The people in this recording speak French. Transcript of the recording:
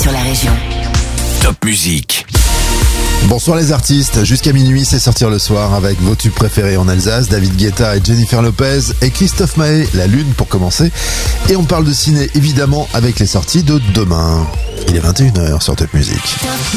sur la région. Top Musique. Bonsoir les artistes, jusqu'à minuit c'est sortir le soir avec vos tubes préférés en Alsace, David Guetta et Jennifer Lopez et Christophe Maé, La Lune pour commencer. Et on parle de ciné évidemment avec les sorties de demain. Il est 21h sur Top Musique.